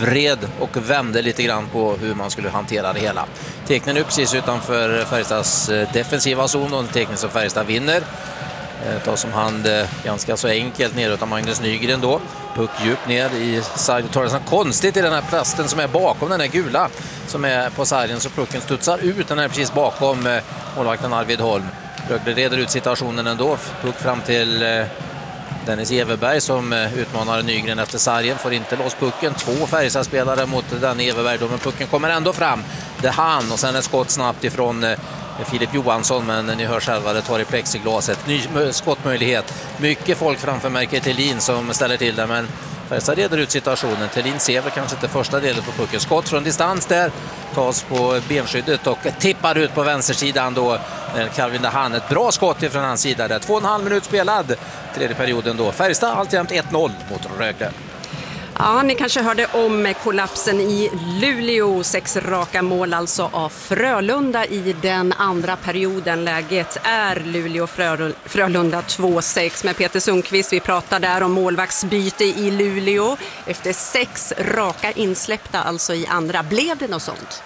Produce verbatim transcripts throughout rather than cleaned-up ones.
vred och vände lite grann på hur man skulle hantera det hela. Tecknen upp precis utanför Färjestads defensiva zon, och en teckning som Färjestad vinner. Tar som hand ganska så enkelt ner utan Magnus Nygren då. Puck djupt ner i sargen. Tar det så konstigt i den här plasten som är bakom den här gula som är på sargen, så pucken studsar ut. Den är precis bakom målvakten Arvid Holm. Rögle reder ut situationen ändå. Puck fram till Dennis Everberg som utmanar Nygren efter sargen. Får inte loss pucken. Två Färjestadspelare mot Danny Everberg då, men pucken kommer ändå fram. Det är han, och sen ett skott snabbt ifrån Filip Johansson, men ni hör själva, det tar i plexiglaset. Ny skottmöjlighet. Mycket folk framför Märker Thelin som ställer till det, men Färjestad reder ut situationen. Thelin ser väl kanske inte första delen på pucken. Skott från distans där, tas på benskyddet och tippar ut på vänstersidan då. Calvin Dahan, ett bra skott ifrån hans sida där. Två och en halv minut spelad, tredje perioden då. Färjestad alltjämt ett noll mot Rögle. Ja, ni kanske hörde om kollapsen i Luleå. Sex raka mål alltså av Frölunda i den andra perioden. Läget är Luleå-Frölunda två sex med Peter Sundqvist. Vi pratar där om målvaktsbyte i Luleå. Efter sex raka insläppta alltså i andra. Blev det något sånt?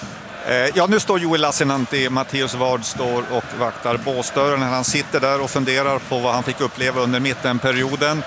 Ja, nu står Joel Lassinantti, Mattias Ward står och vaktar båsdörren. Han sitter där och funderar på vad han fick uppleva under mittenperioden.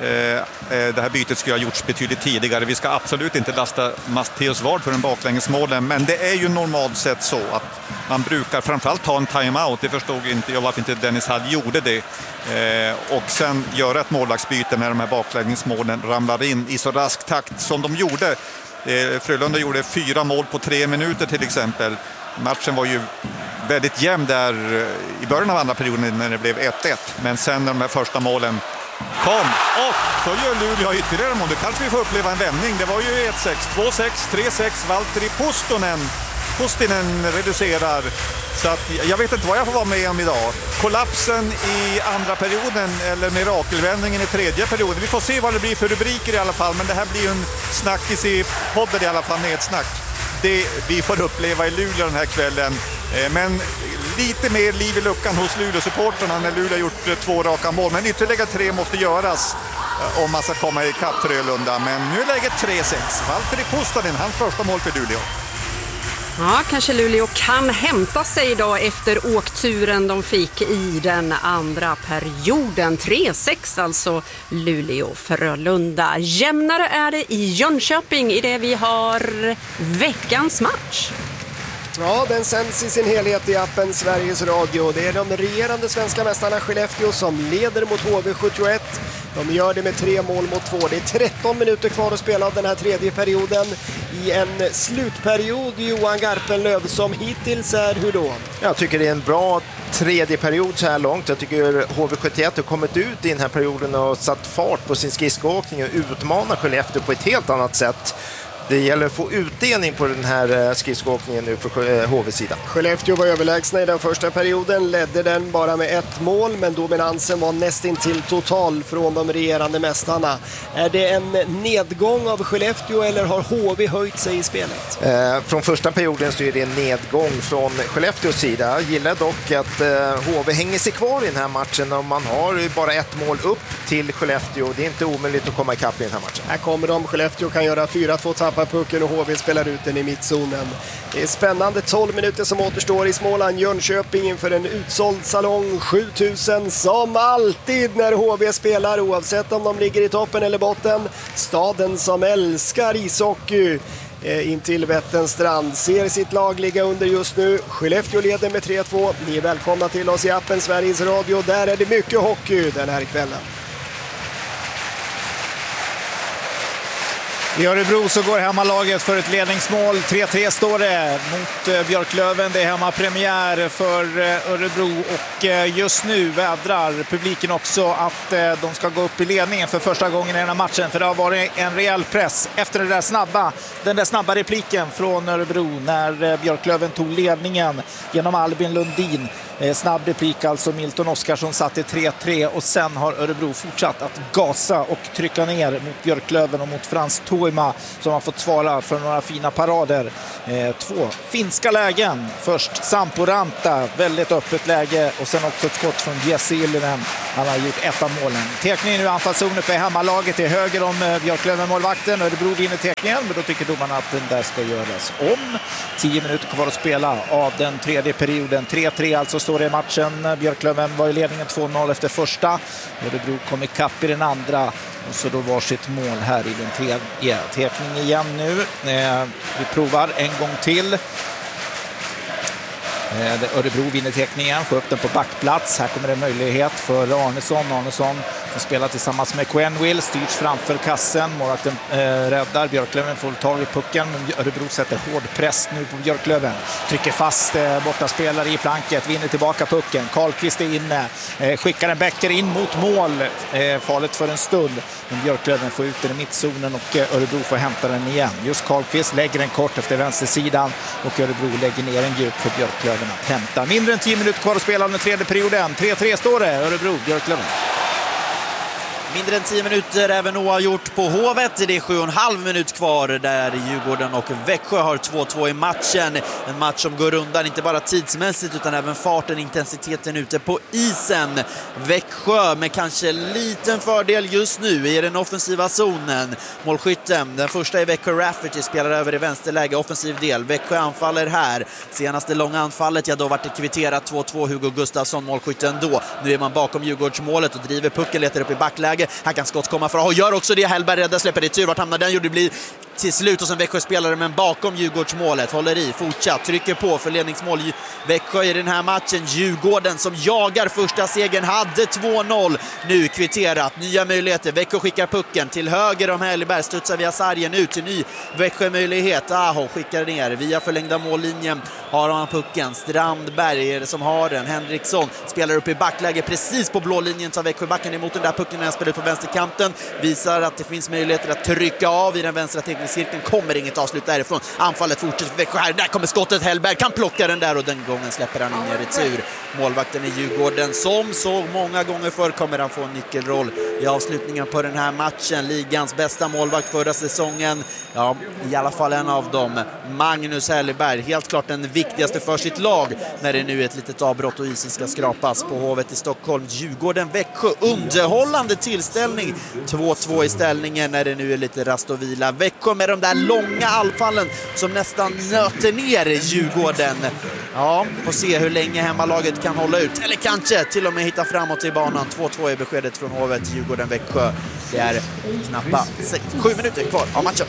Det här bytet skulle ha gjorts betydligt tidigare. Vi ska absolut inte lasta Mattias Ward för en baklängesmålen, men det är ju normalt sett så att man brukar framförallt ta en timeout. Det förstod inte jag varför inte Dennis Hall gjorde det. Och sen göra ett målvaktsbyte när de här baklängesmålen ramlar in i så rask takt som de gjorde. Frölunda gjorde fyra mål på tre minuter till exempel. Matchen var ju väldigt jämn där i början av andra perioden när det blev ett ett. Men sen när de här första målen kom, och så gör Luleå ytterligare mål. Det kanske vi får uppleva en vändning. Det var ju ett sex, två sex, tre sex. Valtteri Pustonen Pustinen reducerar. Så att jag vet inte vad jag får vara med om idag. Kollapsen i andra perioden eller mirakelvändningen i tredje perioden. Vi får se vad det blir för rubriker i alla fall. Men det här blir ju en snackis i podden i alla fall, nedsnack. Det vi får uppleva i Luleå den här kvällen. Men lite mer liv i luckan hos Luleå-supporterna när Luleå har gjort två raka mål. Men ytterligare tre måste göras om man ska komma i kapp Frölunda. Men nu är läget tre sex. Valtteri Pustonen, hans första mål för Luleå. Ja, kanske Luleå kan hämta sig idag efter åkturen de fick i den andra perioden. tre sex alltså Luleå-Frölunda. Jämnare är det i Jönköping i det vi har veckans match. Ja, den sänds i sin helhet i appen Sveriges Radio. Det är de regerande svenska mästarna Skellefteå som leder mot H V sjuttioett. De gör det med tre mål mot två. Det är tretton minuter kvar att spela den här tredje perioden i en slutperiod. Johan Garpenlöv, som hittills är hur då? Jag tycker det är en bra tredje period så här långt. Jag tycker H V sjuttioett har kommit ut i den här perioden och satt fart på sin skridskoåkning och utmanar Skellefteå på ett helt annat sätt. Det gäller att få utdelning på den här skridskoåkningen nu för H V-sidan. Skellefteå var överlägsna i den första perioden, ledde den bara med ett mål, men dominansen var nästintill total från de regerande mästarna. Är det en nedgång av Skellefteå eller har H V höjt sig i spelet? Eh, från första perioden så är det en nedgång från Skellefteås sida. Jag gillar dock att eh, H V hänger sig kvar i den här matchen och man har bara ett mål upp till Skellefteå. Det är inte omöjligt att komma ikapp i den här matchen. Här kommer de. Skellefteå kan göra fyra två tappar pucken och H V spelar ut den i mittzonen. Det är spännande tolv minuter som återstår i Småland. Jönköping inför en utsåld salong. sjutusen som alltid när H V spelar, oavsett om de ligger i toppen eller botten. Staden som älskar ishockey in till Vätterns strand ser sitt lag ligga under just nu. Skellefteå leder med tre två. Ni är välkomna till oss i appen Sveriges Radio. Där är det mycket hockey den här kvällen. I Örebro så går hemmalaget för ett ledningsmål. tre tre står det mot Björklöven. Det är hemmapremiär för Örebro och just nu vädrar publiken också att de ska gå upp i ledningen för första gången i den här matchen. För det har varit en rejäl press efter den där snabba, den där snabba repliken från Örebro när Björklöven tog ledningen genom Albin Lundin. Eh, snabb replik alltså, Milton Oskarsson satte tre tre och sen har Örebro fortsatt att gasa och trycka ner mot Björklöven och mot Frans Toima som har fått svara för några fina parader. Eh, två finska lägen. Först Sampo Ranta, väldigt öppet läge, och sen också ett skott från Jesse Illinen. Han har gjort ett av målen. Tekningen nu anfallszonen för hemmalaget är höger om Björklöven-målvakten. Örebro vinner tekningen, men då tycker domarna att den där ska göras om. Tio minuter kvar att spela av den tredje perioden. tre tre alltså står det i matchen. Björklöven var i ledningen två noll efter första. Örebro kom i kapp i den andra. Och så då varsitt mål här i den tredje. Tekning igen nu. Vi provar en gång till. Örebro vinner tekningen, får upp den på backplats. Här kommer det möjlighet för Arnesson. Arnesson som spelar tillsammans med Quenville, styrs framför kassen. Målvakten eh, räddar. Björklöven får tag i pucken, men Örebro sätter hård press nu på Björklöven. Trycker fast eh, borta spelare i planket, vinner tillbaka pucken. Karlqvist är inne, eh, skickar en bäcker in mot mål. Eh, farligt för en stund, men Björklöven får ut den i mittzonen och eh, Örebro får hämta den igen. Just Karlqvist lägger den kort efter vänstersidan och Örebro lägger ner en djup för Björklöven att hämta. Mindre än tio minuter kvar att spela av den tredje perioden. tre tre står det, Örebro, Björklöven. Mindre än tio minuter även oavgjort på Hovet. Det är sju och en halv minut kvar där Djurgården och Växjö har två två i matchen. En match som går undan inte bara tidsmässigt utan även farten, intensiteten ute på isen. Växjö med kanske liten fördel just nu i den offensiva zonen. Målskytten, den första är Växjö Rafferty, spelar över i vänsterläge, offensiv del. Växjö anfaller här. Senaste långa anfallet, ja då vart det kvitterat två två. Hugo Gustafsson, målskytten då. Nu är man bakom Djurgårdsmålet och driver pucken, letar upp i backläge. Här kan skott komma för och gör också det. Hellberg räddar, släpper det tur. Vart hamnar den? Gjorde det blir till slut och sen Växjö spelare men bakom Djurgårdsmålet. Håller i, fortsatt, trycker på för ledningsmål. Växjö i den här matchen. Djurgården som jagar första segern hade två noll. Nu kvitterat. Nya möjligheter. Växjö skickar pucken till höger om Hellberg. Studsar via sargen ut till ny Växjö möjlighet. Aho skickar ner via förlängda mållinjen. Har han pucken. Strandberg är det som har den. Henriksson spelar upp i backläge precis på blå linjen. Tar Växjö backen emot den där pucken när han spelar ut på vänsterkanten. Visar att det finns möjligheter att trycka av i den vänstra teknikcirkeln. Kommer inget avslut därifrån. Anfallet fortsätter för Växjö här. Där kommer skottet. Hellberg kan plocka den där och den gången släpper han in i retur. Målvakten i Djurgården som så många gånger förr kommer han få en nyckelroll i avslutningen på den här matchen. Ligans bästa målvakt förra säsongen. Ja, i alla fall en av dem. Magnus Hellberg. Helt klart den viktigaste för sitt lag när det nu är ett litet avbrott och isen ska skrapas på Hovet i Stockholm. Djurgården, Växjö. Underhållande tillställning. två två i ställningen när det nu är lite rast och vila. Växjö med de där långa anfallen som nästan nöter ner Djurgården. Ja, får se hur länge hemmalaget kan hålla ut. Eller kanske till och med hitta framåt i banan. två två är beskedet från Hovet. Djurgården, Växjö. Det är knappa sex, sju minuter kvar av matchen.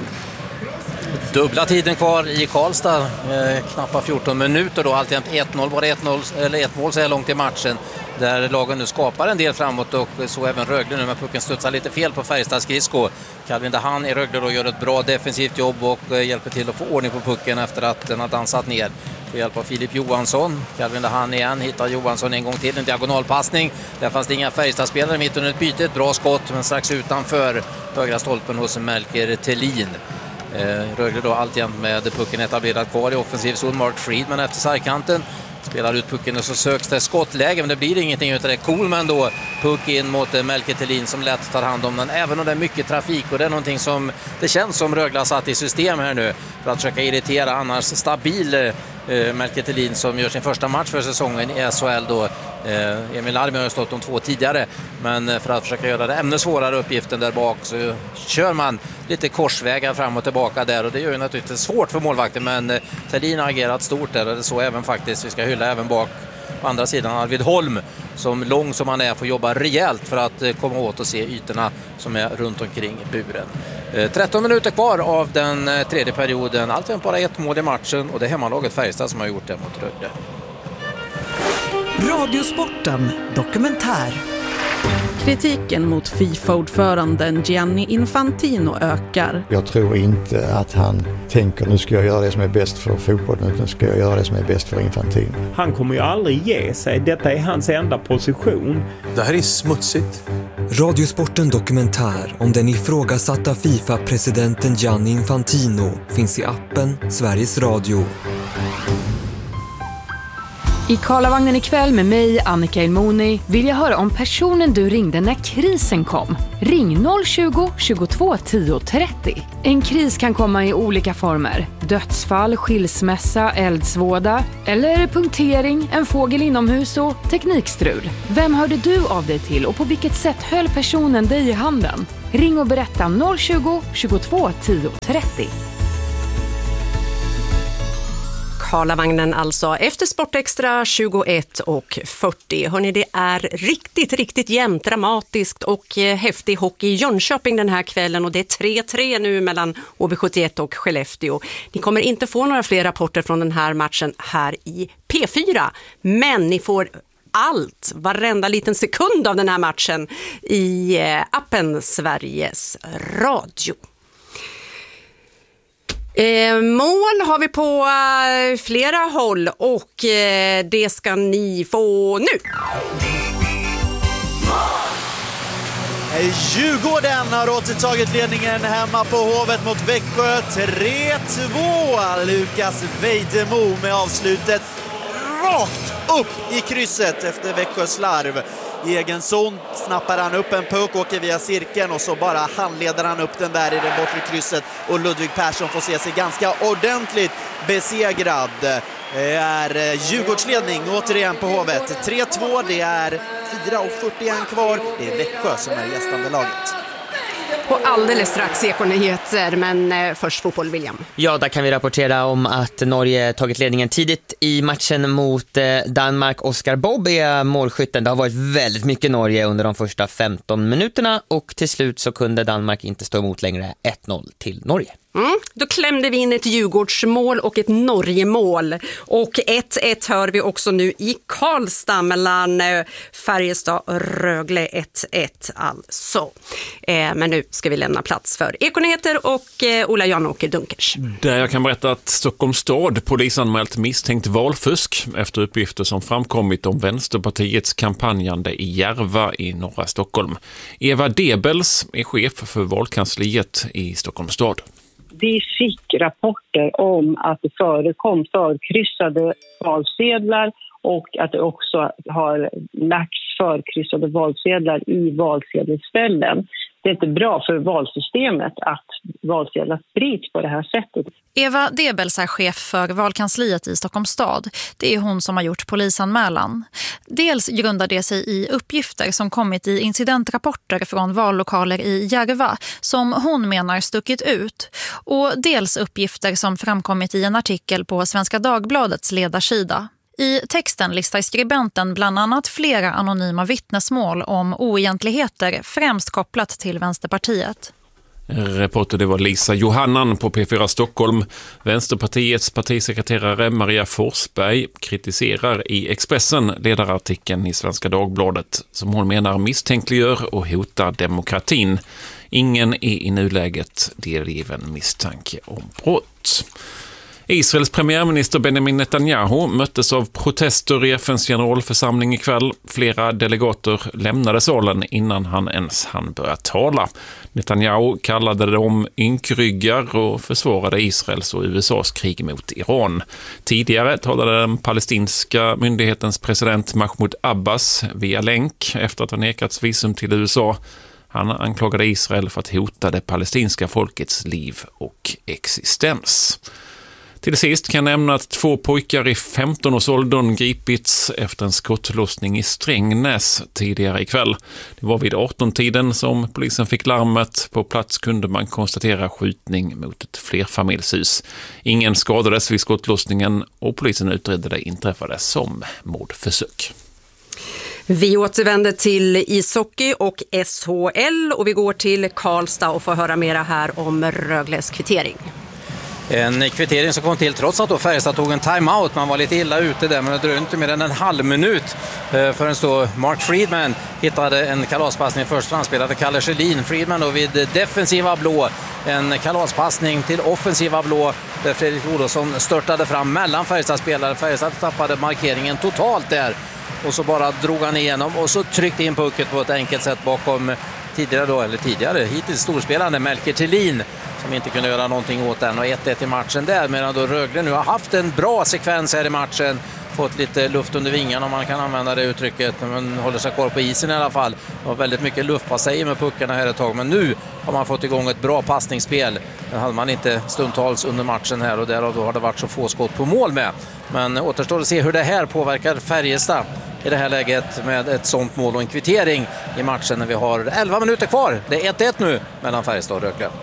Dubbla tiden kvar i Karlstad, eh, knappa fjorton minuter då, alltid ett noll, bara ett noll, eller ett mål så här långt i matchen där lagen nu skapar en del framåt och så även Rögle nu med pucken studsar lite fel på Färjestads skridsko. Calvin Dahan i Rögle då gör ett bra defensivt jobb och eh, hjälper till att få ordning på pucken efter att den har dansat ner. Får hjälp av Filip Johansson. Calvin Dahan igen, hittar Johansson en gång till, en diagonalpassning. Där fanns det inga Färjestadsspelare mitt under ett byte, ett bra skott men strax utanför högra stolpen hos Melker Thelin. Eh, Rögle då alltjämt med pucken etablerad kvar i offensiv zon. Mark Friedman efter sargkanten spelar ut pucken och så söks det skottläge men det blir ingenting utav det. Coolman då puck in mot eh, Melker Thelin som lätt tar hand om den även om det är mycket trafik och det är någonting som det känns som Rögle har satt i system här nu för att försöka irritera annars stabil eh, Melker Thelin som gör sin första match för säsongen i S H L då. Eh, Emil Armi har stått de två tidigare men för att försöka göra det ännu svårare uppgiften där bak så kör man lite korsvägar fram och tillbaka där och det gör ju naturligtvis svårt för målvakten men eh, Thelin har agerat stort där och det så även faktiskt, vi ska hylla även bak på andra sidan Arvid Holm som lång som han är får jobba rejält för att eh, komma åt och se ytorna som är runt omkring buren. Eh, tretton minuter kvar av den eh, tredje perioden, alltid bara ett mål i matchen och det är hemmalaget Färjestad som har gjort det mot Rögle. Radiosporten dokumentär. Kritiken mot FIFA-ordföranden Gianni Infantino ökar. Jag tror inte att han tänker nu ska jag göra det som är bäst för fotbollen utan ska jag göra det som är bäst för Infantino. Han kommer ju aldrig ge sig. Detta är hans enda position. Det här är smutsigt. Radiosporten dokumentär om den ifrågasatta FIFA-presidenten Gianni Infantino finns i appen Sveriges Radio. I Karlavagnen ikväll med mig, Annika Ilmoni, vill jag höra om personen du ringde när krisen kom. Ring noll tjugo, tjugotvå, tio, trettio. En kris kan komma i olika former. Dödsfall, skilsmässa, eldsvåda eller punktering, en fågel inomhus och teknikstrul. Vem hörde du av dig till och på vilket sätt höll personen dig i handen? Ring och berätta noll tjugo, tjugotvå, tio, trettio. Karlavagnen alltså efter Sportextra tjugoett och fyrtio. Hörrni, det är riktigt, riktigt jämnt, dramatiskt och eh, häftig hockey i Jönköping den här kvällen och det är tre tre nu mellan H V sjuttioett och Skellefteå. Ni kommer inte få några fler rapporter från den här matchen här i P fyra, men ni får allt, varenda liten sekund av den här matchen i eh, appen Sveriges Radio. Eh, mål har vi på eh, flera håll och eh, det ska ni få nu. Djurgården har återtagit ledningen hemma på Hovet mot Växjö. tre två. Lukas Vejdemo med avslutet rakt upp i krysset efter Växjös slarv. I egen zon snappar han upp en puck, åker via cirkeln och så bara handleder han upp den där i det bortre krysset och Ludvig Persson får se sig ganska ordentligt besegrad. Det är Djurgårdsledning återigen på Hovet. tre två, det är fyra fyrtioett kvar. Det är Växjö som är gästande laget. Och alldeles strax Ekonyheter, men eh, först fotboll, William. Ja, där kan vi rapportera om att Norge tagit ledningen tidigt i matchen mot eh, Danmark. Oscar Bobb är målskytten. Det har varit väldigt mycket Norge under de första femton minuterna och till slut så kunde Danmark inte stå emot längre. ett noll till Norge. Mm, då klämde vi in ett Djurgårdsmål och ett Norgemål. Och ett ett hör vi också nu i Karlstad mellan eh, Färjestad och Rögle. ett ett alltså. Eh, men nu ska vi lämna plats för Ekonyheter och eh, Ola Janåker Dunkers. Där jag kan berätta att Stockholms stad polisanmält misstänkt valfusk efter uppgifter som framkommit om Vänsterpartiets kampanjande i Järva i norra Stockholm. Eva Debels är chef för valkansliet i Stockholms stad. Vi fick rapporter om att det förekom förkryssade valsedlar och att det också har lagts förkryssade valsedlar i valsedelsställen. Det är inte bra för valsystemet att valsedlar sprids på det här sättet. Eva Debels är chef för valkansliet i Stockholms stad. Det är hon som har gjort polisanmälan. Dels grundar det sig i uppgifter som kommit i incidentrapporter från vallokaler i Järva som hon menar stuckit ut. Och dels uppgifter som framkommit i en artikel på Svenska Dagbladets ledarsida. I texten listar skribenten bland annat flera anonyma vittnesmål om oegentligheter främst kopplat till Vänsterpartiet. Reporter det var Lisa Johannan på P fyra Stockholm. Vänsterpartiets partisekreterare Maria Forsberg kritiserar i Expressen ledarartikeln i Svenska Dagbladet som hon menar misstänkliggör och hotar demokratin. Ingen är i nuläget delgiven misstanke om brott. Israels premiärminister Benjamin Netanyahu möttes av protester i F N:s generalförsamling ikväll. Flera delegater lämnade salen innan han ens hann börja tala. Netanyahu kallade dem ynkryggar och försvarade Israels och U S A:s krig mot Iran. Tidigare talade den palestinska myndighetens president Mahmoud Abbas via länk efter att ha nekats visum till U S A. Han anklagade Israel för att hota det palestinska folkets liv och existens. Till sist kan jag nämna att två pojkar i femton-årsåldern gripits efter en skottlossning i Strängnäs tidigare ikväll. Det var vid arton-tiden som polisen fick larmet. På plats kunde man konstatera skjutning mot ett flerfamiljshus. Ingen skadades vid skottlossningen och polisen utredde det inträffade som mordförsök. Vi återvänder till ishockey och S H L och vi går till Karlstad och får höra mera här om Rögles kvittering. En kvittering som kom till trots att då Färjestad tog en timeout. Man var lite illa ute där, men det dröjde inte mer än en halv minut förrän då Mark Friedman hittade en kalaspassning. Först framspelade Kalle Schelin. Friedman då vid defensiva blå. En kalaspassning till offensiva blå där Fredrik Olofsson störtade fram mellan Färjestad-spelare. Färjestad tappade markeringen totalt där. Och så bara drog han igenom och så tryckte in pucket på ett enkelt sätt bakom tidigare då, eller tidigare, hittills storspelande Melker Thelin som inte kunde göra någonting åt den och ett ett i matchen där, medan då Rögle nu har haft en bra sekvens här i matchen fått lite luft under vingarna om man kan använda det uttrycket. Men håller sig kvar på isen i alla fall. Det var väldigt mycket luftpassejer med puckarna här ett tag. Men nu har man fått igång ett bra passningsspel. Det hade man inte stundtals under matchen här och därav då har det varit så få skott på mål med. Men återstår att se hur det här påverkar Färjestad i det här läget med ett sånt mål och en kvittering i matchen när vi har elva minuter kvar. Det är ett ett nu mellan Färjestad och Rögle.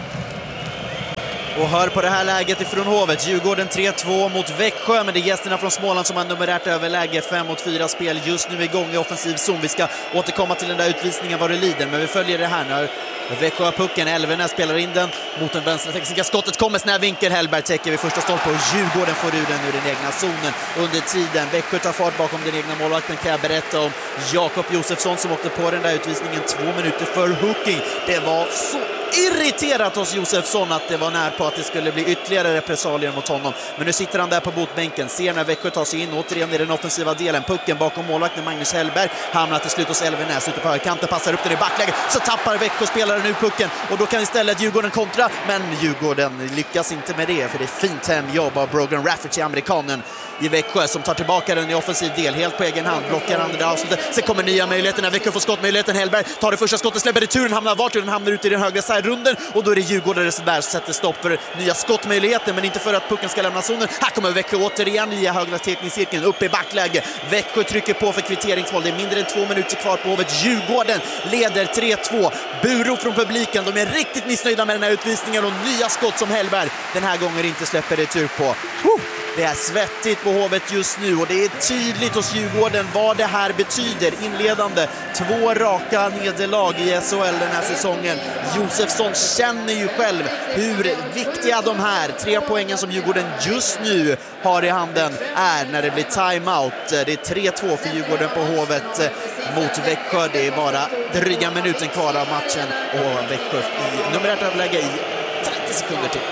Och hör på det här läget ifrån Hovet. Djurgården tre två mot Växjö, men det är gästerna från Småland som har numerärt överläge. fem mot fyra spel just nu igång i offensiv zon. Vi ska återkomma till den där utvisningen vad det lider, men vi följer det här nu. Växjö har pucken, Elvenäs spelar in den mot den vänstra tekniska skottet, kommer snäv vinkel, Hellberg täcker vid första stolpen och Djurgården får ur den ur den egna zonen under tiden. Växjö tar fart bakom den egna målvakten, kan jag berätta om Jakob Josefsson som åkte på den där utvisningen två minuter för hooking. Det var så irriterat hos Josefsson att det var när på att det skulle bli ytterligare repressalier mot honom. Men nu sitter han där på botbänken, ser när Växjö tar sig in återigen i den offensiva delen. Pucken bakom målvakten Magnus Hellberg hamnar till slut hos Elvenäs ute på högerkanten, passar upp den i backläge, så tappar Växjö-spelaren nu pucken och då kan istället Djurgården kontra, men Djurgården lyckas inte med det för det är fint hemjobb av Brogan Rafferty, amerikanen i Växjö, som tar tillbaka den i offensiv del helt på egen hand, blockar andra avslutet. Sen kommer nya möjligheter när Växjö får skottmöjligheten. Hellberg tar det första skottet, släpper returen, hamnar vart den hamnar ut i den högra siderunden och då är det Djurgården där som sätter stopp för nya skottmöjligheter, men inte för att pucken ska lämna zonen. Här kommer Växjö återigen i högra tekningscirkeln upp i backläge. Växjö trycker på för kvitteringsmål. Det är mindre än två minuter kvar på Hovet. Djurgården leder tre två. Burop från publiken. De är riktigt missnöjda med den här utvisningen och nya skott som Hellberg den här gången inte släpper retur på. Woo! Det är svettigt på Hovet just nu och det är tydligt hos Djurgården vad det här betyder. Inledande två raka nederlag i S H L den här säsongen. Josefsson känner ju själv hur viktiga de här tre poängen som Djurgården just nu har i handen är när det blir timeout. Det är tre två för Djurgården på Hovet mot Växjö. Det är bara dryga minuten kvar av matchen och Växjö i numerärt överläge i trettio sekunder till.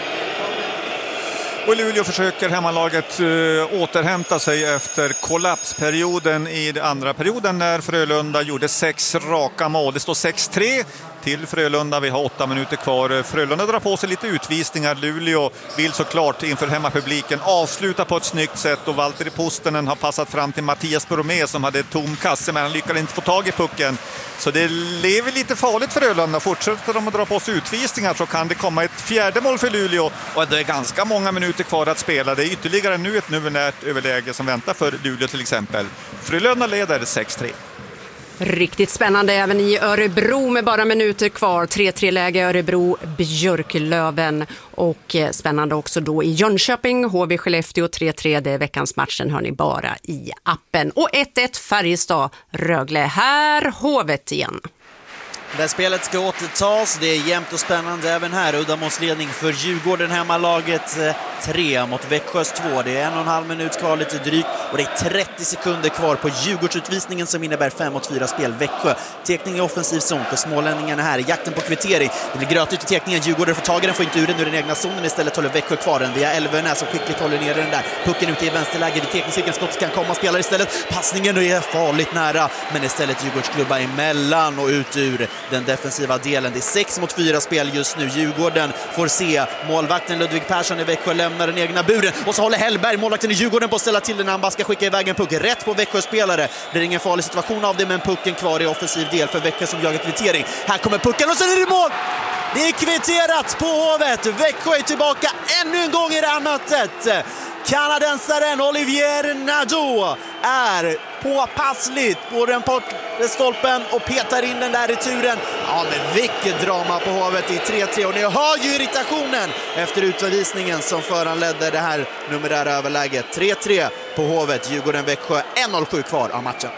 Och Luleå försöker hemmalaget uh, återhämta sig efter kollapsperioden i den andra perioden när Frölunda gjorde sex raka mål. Det står sex tre till Frölunda. Vi har åtta minuter kvar. Frölunda drar på sig lite utvisningar. Luleå vill såklart inför hemmapubliken avsluta på ett snyggt sätt och Valtteri Puustinen har passat fram till Mattias Bromé som hade tom kasse men han lyckades inte få tag i pucken. Så det lever lite farligt för Frölunda. Fortsätter de att dra på sig utvisningar så kan det komma ett fjärde mål för Luleå och det är ganska många minuter kvar att spela. Det är ytterligare nu ett numerärt överläge som väntar för Luleå till exempel. Frölunda leder sex tre. Riktigt spännande även i Örebro med bara minuter kvar. tre tre läge Örebro, Björklöven och spännande också då i Jönköping, H V Skellefteå tre tre. Det är veckans matchen, hör ni bara i appen. Och ett ett Färjestad, Rögle. Här Hovet igen. Där spelet ska återtas, det är jämnt och spännande även här. Uddamålsledning för Djurgården, hemmalaget tre mot Växjös två. Det är en och en halv minut kvar, lite drygt, och det är trettio sekunder kvar på Djurgårdsutvisningen som innebär fem mot fyra spel. Växjö, tekning i offensiv zon för smålänningarna här. Jakten på kvittering, det blir grötigt i tekningen. Djurgården får tag i den, får inte ur den ur den egna zonen. Istället håller Växjö kvar den via Elvenäs som skickligt håller ner den där. Pucken ute i vänsterläge, i tekningscirkeln, skottet kan komma, spelar istället. Passningen är farligt nära, men istället Djurgårdsklubba emellan och ut ur den defensiva delen. Det är sex mot fyra spel just nu. Djurgården får se målvakten Ludvig Persson i Växjö lämnar den egna buren och så håller Hellberg, målvakten i Djurgården, på att ställa till den när han bara ska skicka iväg en puck rätt på Växjö-spelare. Det är ingen farlig situation av det, men pucken kvar i offensiv del för Växjö som jagar kvittering. Här kommer pucken och sen är det mål! Det är kvitterat på Hovet. Växjö är tillbaka ännu en gång i det här mötet. Kanadensaren Olivier Nadeau är påpassligt på den stolpen och petar in den där returen. Ja, men vilket drama på Hovet i tre tre, och ni hör ju irritationen efter utvisningen som föranledde det här numerära överläget. tre tre på Hovet, Djurgården-Växjö, ett noll sju kvar av matchen.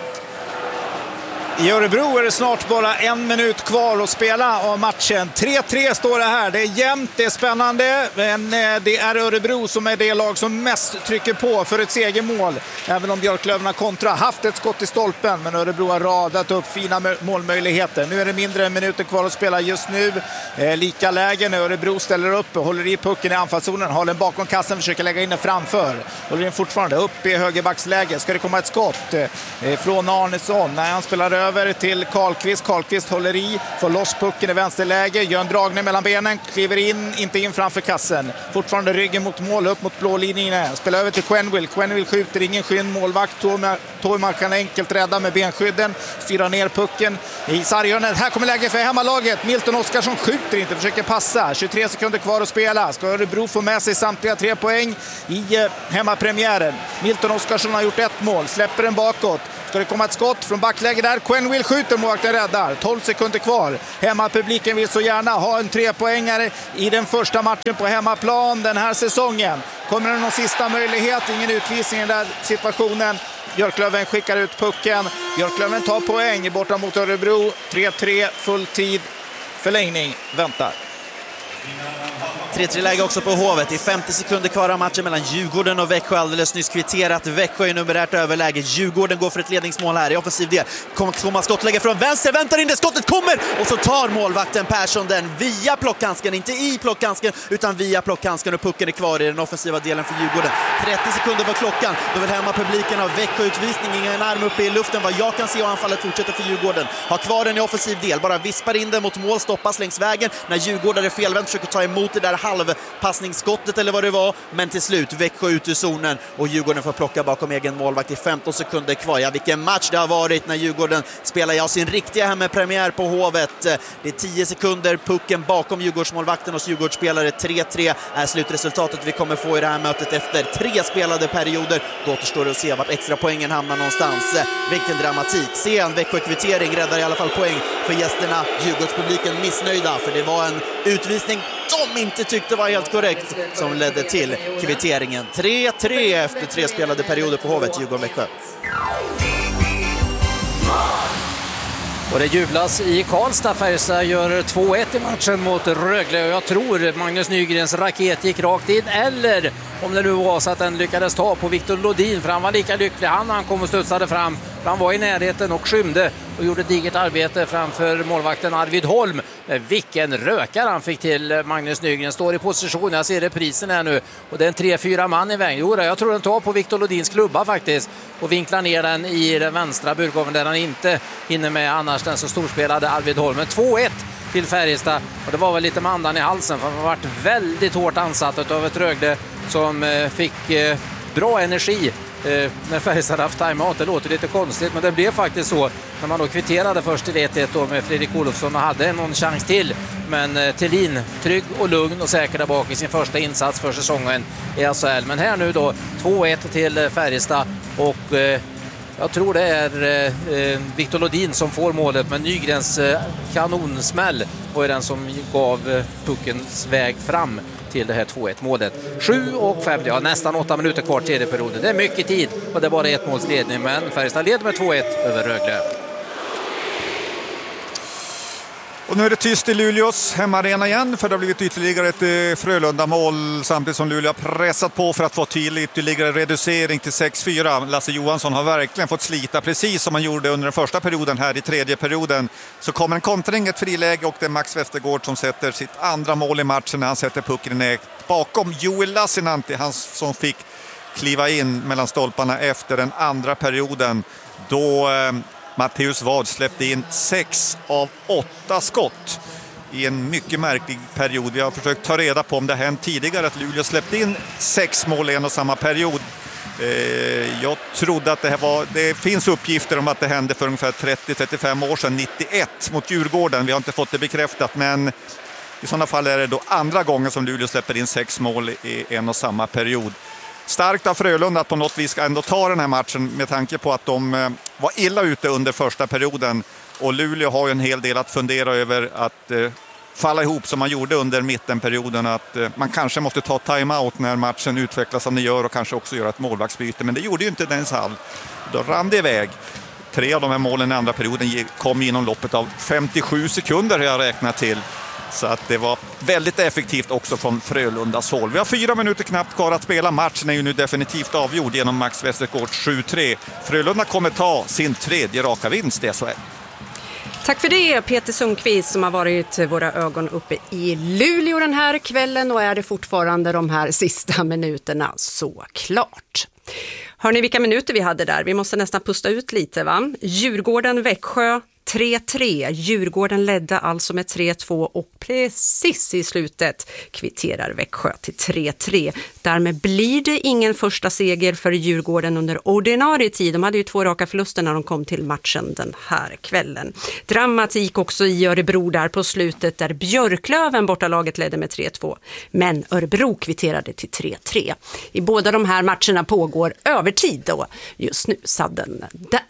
I Örebro är det snart bara en minut kvar att spela av matchen. tre tre står det här. Det är jämnt, det är spännande. Men det är Örebro som är det lag som mest trycker på för ett segermål. Även om Björklöven har kontra haft ett skott i stolpen. Men Örebro har radat upp fina målmöjligheter. Nu är det mindre än minuter kvar att spela just nu. Eh, lika läge när Örebro ställer upp och håller i pucken i anfallszonen. Håller den bakom kassen, försöker lägga in den framför. Håller den fortfarande upp i högerbacksläge. Ska det komma ett skott eh, från Arnesson när han spelar över över till Karlqvist. Karlqvist håller i, får loss pucken i vänsterläge, gör en dragning mellan benen, kliver in, inte in framför kassen. Fortfarande ryggen mot mål, upp mot blå linjen. Spelar över till Quenneville. Quenneville skjuter, ingen skinn, målvakt. Toimark kan enkelt rädda med benskydden, styra ner pucken i sarghörnet. Här kommer läge för hemmalaget. Milton Oskarsson skjuter inte, försöker passa. tjugotre sekunder kvar att spela. Ska Örebro få med sig samtliga tre poäng i eh, hemmapremiären. Milton Oskarsson har gjort ett mål, släpper den bakåt. Ska det komma ett skott från backläge där? Quenneville skjuter, målvakten räddar. tolv sekunder kvar. Hemmapubliken vill så gärna ha en trepoängare i den första matchen på hemmaplan den här säsongen. Kommer det någon sista möjlighet? Ingen utvisning i den där situationen. Björklöven skickar ut pucken. Björklöven tar poäng borta mot Örebro. tre tre, full tid. Förlängning väntar. tre tre läge också på Hovet. Det är femtio sekunder kvar av matchen mellan Djurgården och Växjö. Alldeles nyss kvitterat. Växjö är numerärt överläge. Djurgården går för ett ledningsmål här i offensiv del. Kommer komma skottläge från vänster. Väntar in det. Skottet kommer! Och så tar målvakten Persson den via plockhandsken. Inte i plockhandsken utan via plockhandsken. Och pucken är kvar i den offensiva delen för Djurgården. trettio sekunder på klockan. Då vill hemma publiken av Växjö-utvisning. Ingen arm uppe i luften vad jag kan se, och anfallet fortsätter för Djurgården. Har kvar den i offensiv del. Bara vispar in den mot mål. Stoppas längs vägen. När Djurgården är felvänt försöker ta emot det där halvpassningsskottet eller vad det var, men till slut Växjö ut ur zonen och Djurgården får plocka bakom egen målvakt i femton sekunder kvar. Ja, vilken match det har varit när Djurgården spelar ja, sin riktiga hemmapremiär på Hovet. Det är tio sekunder, pucken bakom Djurgårdsmålvakten och Djurgårdsspelare. Tre tre är slutresultatet vi kommer få i det här mötet efter tre spelade perioder. Då återstår det att se vart extra poängen hamnar någonstans. Vilken dramatik. Sen Växjö-kvittering räddar i alla fall poäng för gästerna. Djurgårdspubliken missnöjda, för det var en utvisning de inte tyckte var helt korrekt som ledde till kvitteringen. tre tre efter tre spelade perioder på Hovet, Djurgården-Växjö. Och det jublas i Karlstad. Färjestad gör två ett i matchen mot Rögle. Och jag tror Magnus Nygrens raket gick rakt in. Eller om det nu var så att den lyckades ta på Victor Lodin. För han var lika lycklig. Han, han kom och studsade fram. För han var i närheten och skymde. Och gjorde ett digert arbete framför målvakten Arvid Holm. Men vilken rökare han fick till. Magnus Nygren står i position. Jag ser reprisen här nu. Och det är en tre fyra man i vägen. Jo, jag tror den tar på Victor Lodins klubba faktiskt. Och vinklar ner den i den vänstra burgåven där han inte hinner med annars den så storspelade Arvid Holm. Men två ett till Färjestad. Och det var väl lite med andan i halsen. För han har varit väldigt hårt ansatt av ett Rögle som fick bra energi när Färjestad haft timeout. Det låter lite konstigt, men det blev faktiskt så när man då kvitterade först till ett ett då med Fredrik Olofsson och hade någon chans till. Men Thelin trygg och lugn och säker där bak i sin första insats för säsongen i S H L. Men här nu då två ett till Färjestad och eh, jag tror det är eh, Victor Lodin som får målet, men Nygrens eh, kanonsmäll var den som gav eh, puckens väg fram till det här två ett målet. Sju och fem, ja nästan åtta minuter kvar till perioden. Det är mycket tid och det är bara ett målsledning, men Färjestad leder med två ett över Rögle. Och nu är det tyst i Luleås hemmaarena igen, för det har blivit ytterligare ett Frölunda-mål samtidigt som Luleå har pressat på för att få till ytterligare reducering till sex fyra. Lasse Johansson har verkligen fått slita precis som han gjorde under den första perioden här i tredje perioden. Så kommer en kontring, ett friläge och det är Max Westergård som sätter sitt andra mål i matchen när han sätter pucken i nät bakom Joel Lassinantti, han som fick kliva in mellan stolparna efter den andra perioden då eh, Matteus Ward släppte in sex av åtta skott i en mycket märklig period. Vi har försökt ta reda på om det hänt tidigare att Luleå släppte in sex mål i en och samma period. Eh, jag trodde att det här var... Det finns uppgifter om att det hände för ungefär trettio till trettiofem år sedan, nittioett mot Djurgården. Vi har inte fått det bekräftat, men i sådana fall är det då andra gången som Luleå släpper in sex mål i en och samma period. Starkt av Frölunda att på något vis ska ändå ta den här matchen med tanke på att de var illa ute under första perioden. Och Luleå har ju en hel del att fundera över att eh, falla ihop som man gjorde under mittenperioden. Att eh, man kanske måste ta timeout när matchen utvecklas som det gör och kanske också göra ett målvaktsbyte. Men det gjorde ju inte Dennis Hall. Då rann det iväg. Tre av de här målen i andra perioden kom inom loppet av femtiosju sekunder har jag räknat till. Så att det var väldigt effektivt också från Frölundas håll. Vi har fyra minuter knappt kvar att spela. Matchen är ju nu definitivt avgjord genom Max Westergård sju tre. Frölunda kommer ta sin tredje raka vinst i S H L. Tack för det, Peter Sundqvist, som har varit våra ögon uppe i Luleå den här kvällen och är det fortfarande de här sista minuterna, såklart. Hör ni vilka minuter vi hade där? Vi måste nästan pusta ut lite, va? Djurgården-Växjö tre tre. Djurgården ledde alltså med tre två och precis i slutet kvitterar Växjö till tre tre. Därmed blir det ingen första seger för Djurgården under ordinarie tid. De hade ju två raka förluster när de kom till matchen den här kvällen. Dramatik också i Örebro där på slutet där Björklöven bortalaget ledde med tre två. Men Örebro kvitterade till tre tre. I båda de här matcherna pågår övertid då. Just nu sadden där.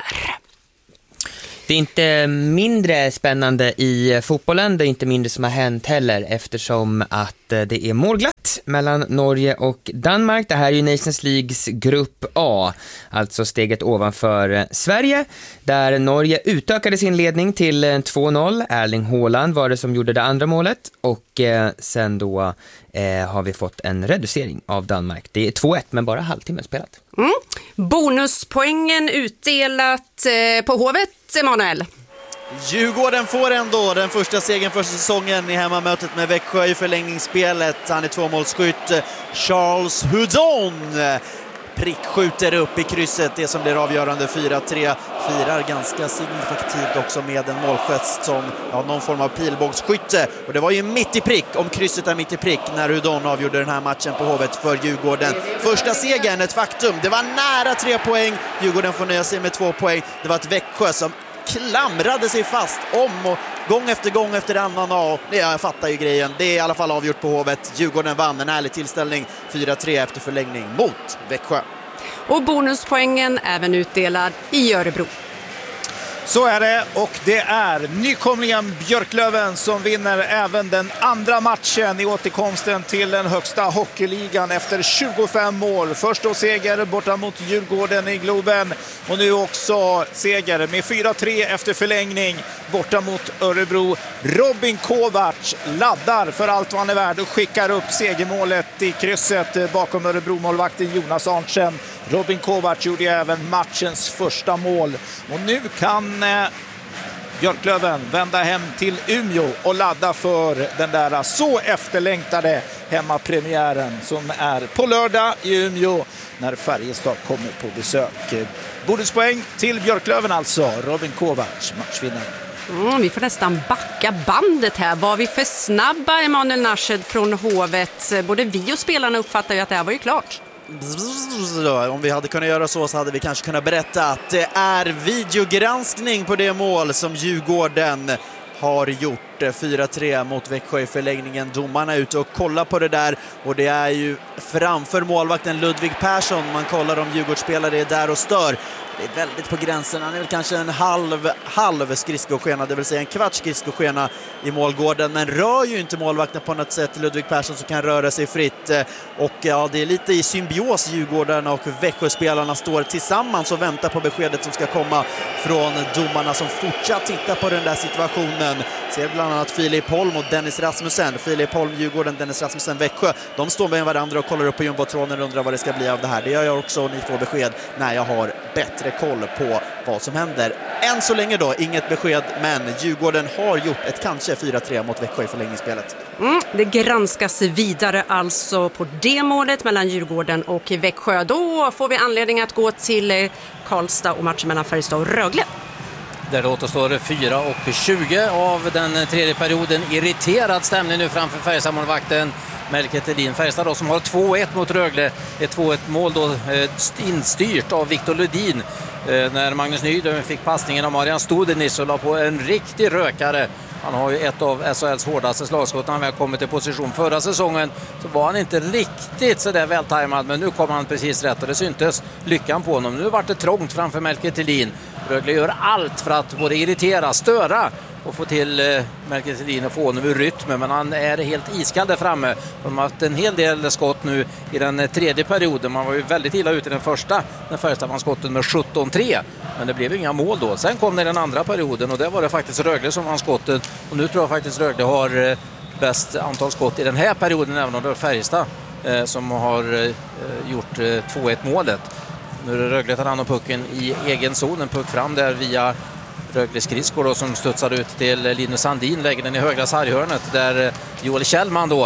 Det är inte mindre spännande i fotbollen, det är inte mindre som har hänt heller eftersom att det är målglatt mellan Norge och Danmark. Det här är ju Nations Leagues grupp A, alltså steget ovanför Sverige, där Norge utökade sin ledning till två noll. Erling Haaland var det som gjorde det andra målet och eh, sen då eh, har vi fått en reducering av Danmark. Det är två ett men bara halvtimme spelat. Mm. Bonuspoängen utdelat eh, på Hovet, Emanuel. Djurgården får ändå den första segern för säsongen i hemmamötet med Växjö i förlängningsspelet. Han är tvåmålsskytt. Charles Hudon prickskjuter upp i krysset, det som blir avgörande fyra tre. Firar ganska signifikativt också med en målgest som ja, någon form av pilbågsskytte. Och det var ju mitt i prick, om krysset är mitt i prick, när Hudon avgjorde den här matchen på Hovet för Djurgården. Första segern, ett faktum. Det var nära tre poäng. Djurgården får nöja sig med två poäng. Det var ett Växjö som klamrade sig fast om och gång efter gång efter annan. Ja, jag fattar ju grejen. Det är i alla fall avgjort på Hovet. Djurgården vann en ärlig tillställning fyra tre efter förlängning mot Växjö. Och bonuspoängen även utdelad i Örebro. Så är det, och det är nykomlingen Björklöven som vinner även den andra matchen i återkomsten till den högsta hockeyligan efter tjugofem mål. Först då seger borta mot Djurgården i Globen och nu också seger med fyra tre efter förlängning borta mot Örebro. Robin Kovacs laddar för allt vad han är värd och skickar upp segermålet i krysset bakom Örebro-målvakten Jonas Arntzen. Robin Kovacs gjorde även matchens första mål och nu kan eh, Björklöven vända hem till Umeå och ladda för den där så efterlängtade hemmapremiären som är på lördag i Umeå när Färjestad kommer på besök. Bonuspoäng till Björklöven alltså, Robin Kovacs matchvinnare. Mm, vi får nästan backa bandet här. Var vi för snabba, Emanuel Nashed från Hovet? Både vi och spelarna uppfattar ju att det här var ju klart. Om vi hade kunnat göra så så hade vi kanske kunnat berätta att det är videogranskning på det mål som Djurgården har gjort. fyra tre mot Växjö i förlängningen. Domarna är ute och kollar på det där och det är ju framför målvakten Ludvig Persson. Man kollar om Djurgårdsspelare är där och stör. Det är väldigt på gränsen. Han är väl kanske en halv, halv skridskoskena, det vill säga en kvarts skridskoskena i målgården. Men rör ju inte målvakten på något sätt. Ludvig Persson som kan röra sig fritt. Och ja, det är lite i symbios. Djurgården och Växjöspelarna står tillsammans och väntar på beskedet som ska komma från domarna som fortsatt tittar på den där situationen. Ser bland annat Filip Holm och Dennis Rasmussen. Filip Holm, Djurgården, Dennis Rasmussen, Växjö. De står med varandra och kollar upp på jumbotråden och undrar vad det ska bli av det här. Det gör jag också och ni får besked när jag har bättre koll på vad som händer. Än så länge då, inget besked, men Djurgården har gjort ett kanske fyra tre mot Växjö i förlängningsspelet. Mm, det granskas vidare alltså på det målet mellan Djurgården och Växjö. Då får vi anledning att gå till Karlstad och matchen mellan Färjestad och Rögle. Där återstår fyra och tjugo av den tredje perioden. Irriterad stämning nu framför Färjestad-målvakten Melker Thelin. Färjestad då, som har två ett mot Rögle. Ett två ett mål då eh, instyrt av Viktor Ludin. Eh, när Magnus Nydö fick passningen av Marian Studenis och la på en riktig rökare. Han har ju ett av S H L:s hårdaste slagskott. När han väl kommit till position förra säsongen så var han inte riktigt så där vältajmad, men nu kom han precis rätt och det syntes lyckan på honom. Nu var det trångt framför Melker Thelin. Rögle gör allt för att både irritera, störa och få till eh, Melker Thelin och få honom ur rytmen, men han är helt iskall där framme. De har haft en hel del skott nu i den tredje perioden. Man var ju väldigt illa ute i den första när Färjestad vann skotten med sjutton tre, men det blev inga mål då. Sen kom det den andra perioden och där var det faktiskt Rögle som vann skotten, och nu tror jag faktiskt Rögle har eh, bäst antal skott i den här perioden, även om det är Färjestad eh, som har eh, gjort eh, två ett målet. Nu är det Rögle tar hand om pucken i egen zon, en puck fram där via Rögle skridskor då, som studsar ut till Linus Sandin, lägger den i högra sarghörnet där Joel Kjellman då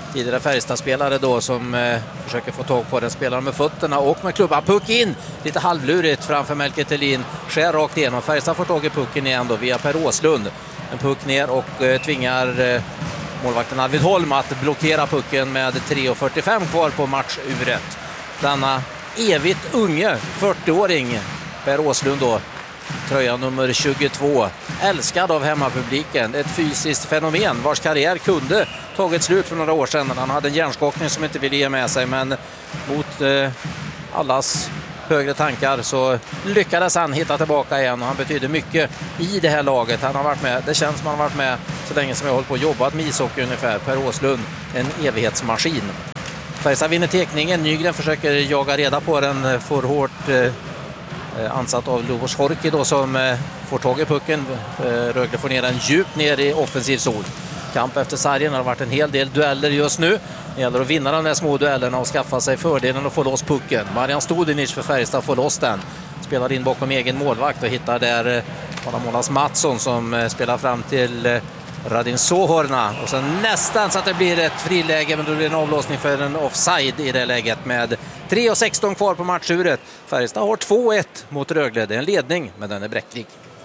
tidigare Färjestad-spelare då som eh, försöker få tag på den, spelaren med fötterna och med klubban. Puck in, lite halvlurigt framför Melker Thelin, skär rakt igenom. Färjestad får tag i pucken igen då via Per Åslund. En puck ner och eh, tvingar eh, målvakten Arvid Holm att blockera pucken med tre fyrtiofem kvar på matchuret. Denna evigt unge fyrtioåring Per Åslund då, tröja nummer tjugotvå, älskad av hemmapubliken, ett fysiskt fenomen vars karriär kunde tagit slut för några år sedan. Han hade en hjärnskakning som inte ville ge med sig, men mot eh, allas högre tankar så lyckades han hitta tillbaka igen och han betyder mycket i det här laget. Han har varit med, det känns som han har varit med så länge som jag har hållit på och jobbat med ishockey ungefär. Per Åslund, en evighetsmaskin. Färjestad vinner tekningen, Nygren försöker jaga reda på den, får hårt eh, ansatt av Lubos Horki då som eh, får tag i pucken. Eh, Rögle får ner den djupt ner i offensiv zon. Kamp efter sargen, har varit en hel del dueller just nu. Det gäller att vinna de där små duellerna och skaffa sig fördelen och få loss pucken. Marian Studenic för Färjestad får loss den. Spelar in bakom egen målvakt och hittar där eh, Målas Mattsson som eh, spelar fram till eh, Radin Sohorna. Och sen nästan så att det blir ett friläge, men då blir det en avlåsning för en offside i det läget med tre sexton kvar på matchuret. Färjestad har två ett mot Rögle. Det är en ledning, men den är bräcklig.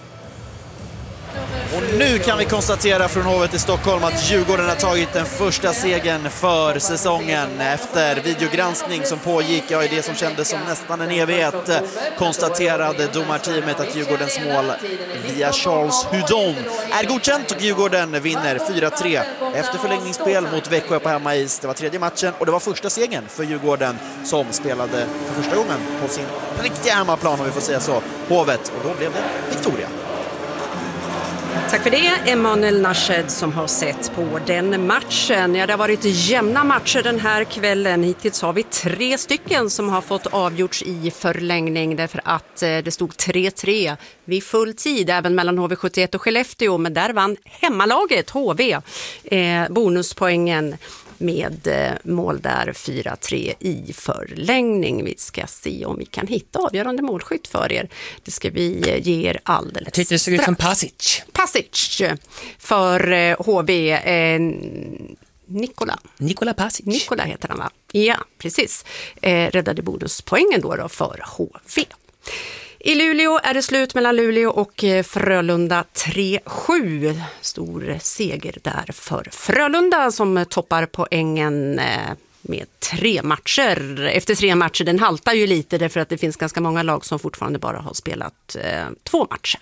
Och nu kan vi konstatera från Hovet i Stockholm att Djurgården har tagit den första segern för säsongen. Efter videogranskning som pågick, ja, i det som kändes som nästan en evighet, konstaterade domarteamet att Djurgårdens mål via Charles Hudon är godkänt och Djurgården vinner fyra tre efter förlängningsspel mot Växjö på hemmais. Det var tredje matchen och det var första segern för Djurgården som spelade för första gången på sin riktiga hemmaplan, om vi får säga så, Hovet, och då blev det Victoria. Tack för det, Emanuel Nashed som har sett på den matchen. Ja, det har varit jämna matcher den här kvällen. Hittills har vi tre stycken som har fått avgjorts i förlängning därför att det stod tre tre vid full tid även mellan H V sjuttioett och Skellefteå. Men där vann hemmalaget H V eh, bonuspoängen med mål där fyra tre i förlängning. Vi ska se om vi kan hitta avgörande målskytt för er. Det ska vi ge er alldeles Jag tyckte det såg ut som Pasic. Pasic för H V. Eh, Nikola. Nikola Pasic. Nikola heter han, va? Ja, precis. Eh, räddade bonuspoängen då, då för H V. I Luleå är det slut mellan Luleå och Frölunda tre sju. Stor seger där för Frölunda som toppar poängen med tre matcher. Efter tre matcher, den haltar ju lite därför att det finns ganska många lag som fortfarande bara har spelat eh, två matcher.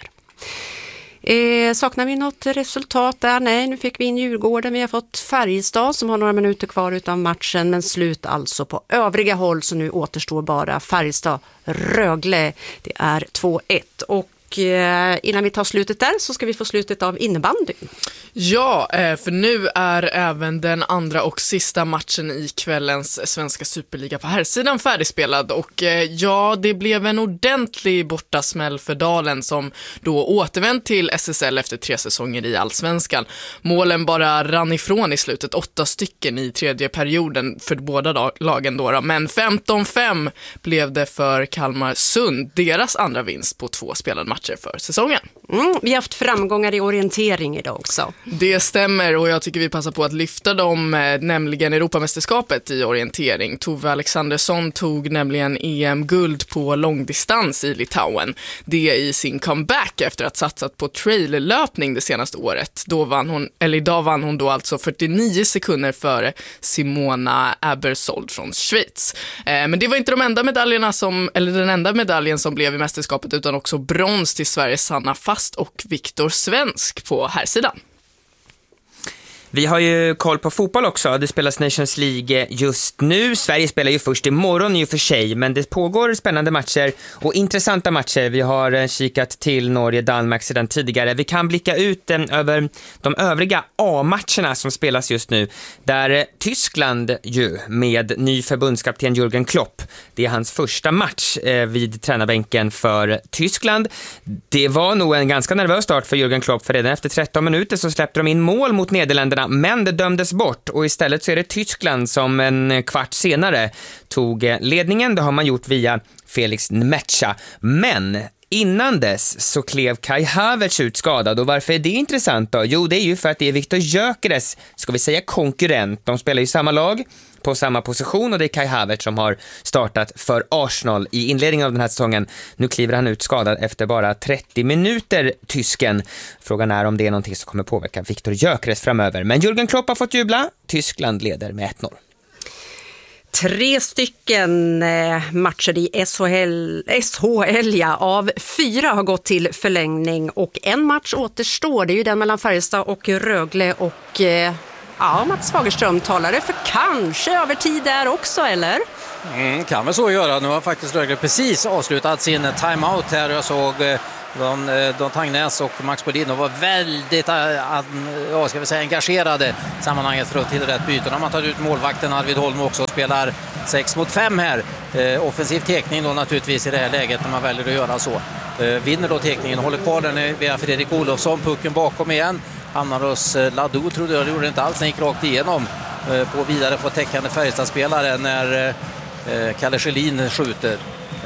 Eh, saknar vi något resultat där? Nej, nu fick vi in Djurgården. Vi har fått Färjestad som har några minuter kvar utav matchen, men slut alltså på övriga håll, så nu återstår bara Färjestad Rögle. Det är två ett och innan vi tar slutet där så ska vi få slutet av innebandyn. Ja, för nu är även den andra och sista matchen i kvällens svenska superliga på här sidan färdigspelad och ja, det blev en ordentlig bortasmäll för Dalen som då återvänt till S S L efter tre säsonger i Allsvenskan. Målen bara rann ifrån i slutet, åtta stycken i tredje perioden för båda lagen då, men femton fem blev det för Kalmar Sund, deras andra vinst på två spelade matcher för säsongen. Mm, vi har haft framgångar i orientering idag också. Det stämmer och jag tycker vi passar på att lyfta dem, nämligen Europamästerskapet i orientering. Tove Alexandersson tog nämligen E M-guld på långdistans i Litauen. Det i sin comeback efter att satsat på traillöpning det senaste året. Då vann hon, eller idag vann hon då alltså fyrtionio sekunder före Simona Abersold från Schweiz. Eh, men det var inte de enda medaljerna som, eller den enda medaljen som blev i mästerskapet, utan också brons till Sveriges Sanna Fast och Viktor Svensk på här sidan. Vi har ju koll på fotboll också. Det spelas Nations League just nu. Sverige spelar ju först imorgon i och för sig, men det pågår spännande matcher och intressanta matcher. Vi har kikat till Norge, Danmark sedan tidigare. Vi kan blicka ut eh, över de övriga A-matcherna som spelas just nu. Där eh, Tyskland ju med ny förbundskapten Jürgen Klopp. Det är hans första match eh, vid tränarbänken för Tyskland. Det var nog en ganska nervös start för Jürgen Klopp, för redan efter tretton minuter så släppte de in mål mot Nederländerna. Men det dömdes bort och istället så är det Tyskland som en kvart senare tog ledningen. Det har man gjort via Felix Nmecha. Men innan dess så klev Kai Havertz ut skadad. Och varför är det intressant då? Jo, det är ju för att det är Viktor Gyökeres, ska vi säga konkurrent. De spelar ju samma lag på samma position och det är Kai Havertz som har startat för Arsenal i inledningen av den här säsongen. Nu kliver han ut skadad efter bara trettio minuter, tysken. Frågan är om det är någonting som kommer påverka Viktor Gyökeres framöver. Men Jürgen Klopp har fått jubla. Tyskland leder med ett noll. Tre stycken matcher i S H L, S H L ja, av fyra har gått till förlängning och en match återstår. Det är ju den mellan Färjestad och Rögle och ja, Mats Fagerström talade för kanske över tid där också, eller? Mm, kan väl så göra. Nu har faktiskt Rögle precis avslutat sin timeout här. Jag såg Don, Don Tangnäs och Max Bodin var väldigt ja, ska vi säga, engagerade i sammanhanget för att till rätt byten. De har tagit ut målvakten Arvid Holm också och spelar sex mot fem här. Eh, offensiv tekning då naturligtvis i det här läget när man väljer att göra så. Eh, vinner då tekningen, håller kvar den via Fredrik Olofsson, pucken bakom igen. Hamnar hos Ladou, trodde jag, det gjorde inte alls, den gick rakt igenom eh, på vidare på täckande Färjestadspelare när eh, Kalle Schelin skjuter.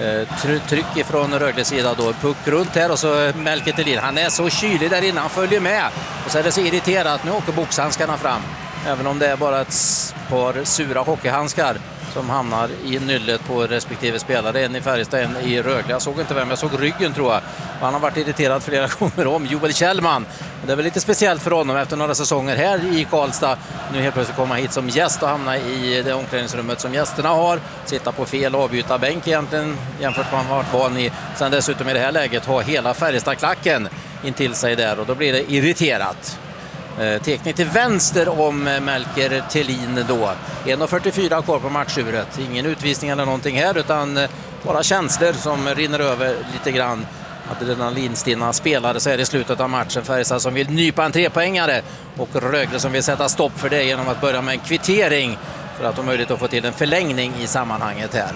Tryck ifrån Rögles sida då, puck runt här och så Melker Thelin, han är så kylig där innan, han följer med och så är det så irriterat, nu åker boxhandskarna fram även om det är bara ett par sura hockeyhandskar som hamnar i nyllet på respektive spelare, en i Färjestad, en i Rögle. Jag såg inte vem, jag såg ryggen tror jag. Han har varit irriterad flera gånger om Joel Kjellman. Det är väl lite speciellt för honom efter några säsonger här i Karlstad. Nu helt plötsligt komma hit som gäst och hamna i det omklädningsrummet som gästerna har. Sitta på fel avbyta bänk egentligen jämfört med vad han varit van i. Sen dessutom i det här läget ha hela Färjestad-klacken in till sig där och då blir det irriterat. Teknik till vänster om Melker Thelin då. en fyrtiofyra kvar på matchuret. Ingen utvisning eller någonting här utan bara känslor som rinner över lite grann. Adrenalinstinna spelare så är det i slutet av matchen. Färjestad som vill nypa en trepoängare och Rögle som vill sätta stopp för det genom att börja med en kvittering för att ha möjlighet att få till en förlängning i sammanhanget här.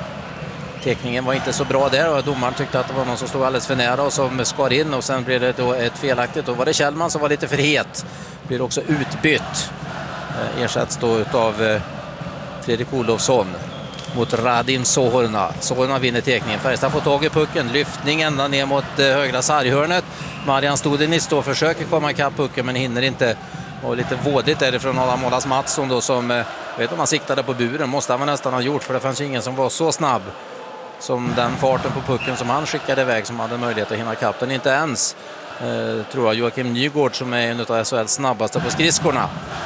Tekningen var inte så bra där och domaren tyckte att det var någon som stod alldeles för nära och som skar in och sen blev det då ett felaktigt. Då var det Kjellman som var lite för het. Blir också utbytt. Ersätts då av Fredrik Olofsson mot Radim Sohorna. Sohorna vinner tekningen. Färjestad får tag i pucken. Lyftning ända ner mot högra sarghörnet. Marian Studenic då försöker komma ikapp pucken men hinner inte. Och lite vådigt därifrån Adam Målas Mattsson då som, jag vet om han siktade på buren. Måste han nästan ha gjort för det fanns ingen som var så snabb som den farten på pucken som han skickade iväg som hade möjlighet att hinna kappen. Inte ens eh, tror jag Joakim Nygård som är en av S H L:s snabbaste på skridskorna.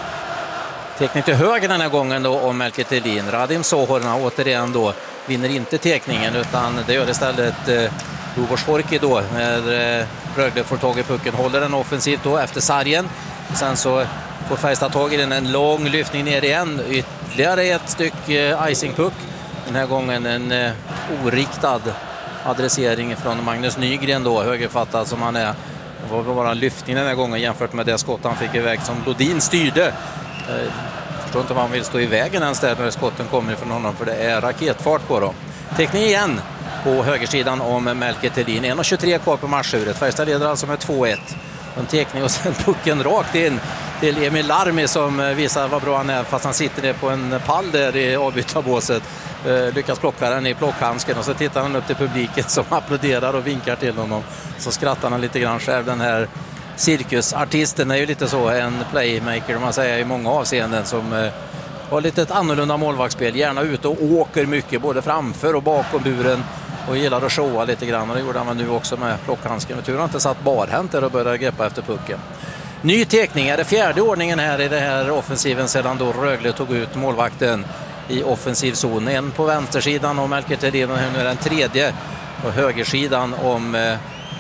Teknik till höger den här gången då om Melker Thelin. Radim Sohorna återigen då vinner inte tekningen utan det gör istället eh, Lubos Horki då när eh, Rögle får tag i pucken. Håller den offensivt då efter sargen. Sen så får Färjestad tag i den, en lång lyftning ner igen. Ytterligare ett stycke eh, icingpuck. Den här gången en eh, oriktad adressering från Magnus Nygren då, högerfattad som han är. Det var bara en lyftning den här gången jämfört med det skott han fick iväg som Lodin styrde. Eh, förstår inte om han vill stå i vägen ens där när skotten kommer ifrån honom för det är raketfart på dem. Teknik igen på högersidan om Melker Thelin. en tjugotre kvar på matchuret. Färjestad leder alltså med två ett. En tekning och sen pucken rakt in till Emil Larmi som visar vad bra han är fast han sitter ner på en pall där i avbytarbåset. Eh, lyckas plocka den i plockhandsken och så tittar han upp till publiken som applåderar och vinkar till honom. Så skrattar han lite grann själv. Den här cirkusartisten är ju lite så en playmaker man säger i många avseenden som eh, har lite ett annorlunda målvaktsspel. Gärna ute och åker mycket både framför och bakom buren och gillar att showa lite grann och det gjorde han nu också med plockhandsken. Jag tror han inte satt barhänt där och började greppa efter pucken. Ny tekning är det fjärde ordningen här i det här offensiven sedan då Rögle tog ut målvakten i offensiv zon. En på vänstersidan om Melker Thelin och nu är den tredje på högersidan om eh,